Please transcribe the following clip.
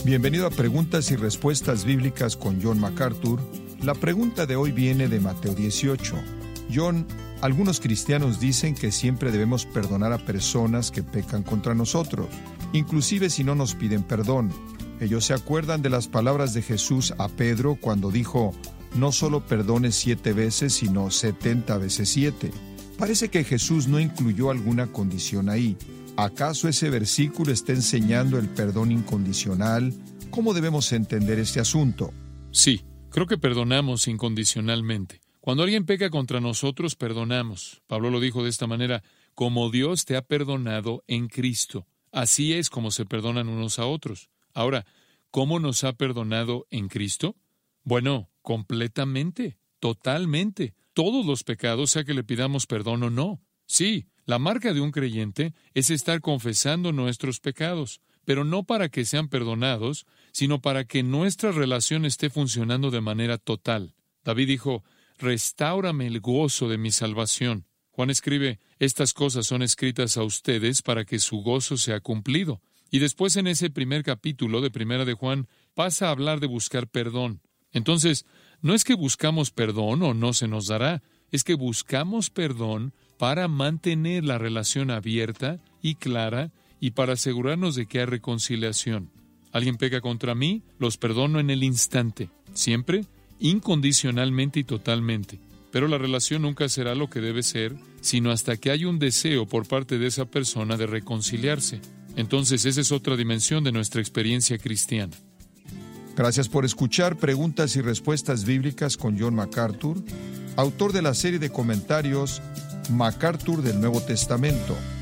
Bienvenido a Preguntas y Respuestas Bíblicas con John MacArthur. La pregunta de hoy viene de Mateo 18. John, algunos cristianos dicen que siempre debemos perdonar a personas que pecan contra nosotros, inclusive si no nos piden perdón. Ellos se acuerdan de las palabras de Jesús a Pedro cuando dijo: no solo perdones 7 veces, sino 70 veces 7. Parece que Jesús no incluyó alguna condición ahí. ¿Acaso ese versículo está enseñando el perdón incondicional? ¿Cómo debemos entender este asunto? Sí, creo que perdonamos incondicionalmente. Cuando alguien peca contra nosotros, perdonamos. Pablo lo dijo de esta manera: como Dios te ha perdonado en Cristo. Así es como se perdonan unos a otros. Ahora, ¿cómo nos ha perdonado en Cristo? Bueno, completamente, totalmente. Todos los pecados, sea que le pidamos perdón o no. Sí, la marca de un creyente es estar confesando nuestros pecados, pero no para que sean perdonados, sino para que nuestra relación esté funcionando de manera total. David dijo: restáurame el gozo de mi salvación. Juan escribe: estas cosas son escritas a ustedes para que su gozo sea cumplido. Y después, en ese primer capítulo de Primera de Juan, pasa a hablar de buscar perdón. Entonces, no es que buscamos perdón o no se nos dará, es que buscamos perdón para mantener la relación abierta y clara y para asegurarnos de que hay reconciliación. Alguien peca contra mí, los perdono en el instante, siempre, incondicionalmente y totalmente. Pero la relación nunca será lo que debe ser, sino hasta que hay un deseo por parte de esa persona de reconciliarse. Entonces, esa es otra dimensión de nuestra experiencia cristiana. Gracias por escuchar Preguntas y Respuestas Bíblicas con John MacArthur, autor de la serie de comentarios MacArthur del Nuevo Testamento.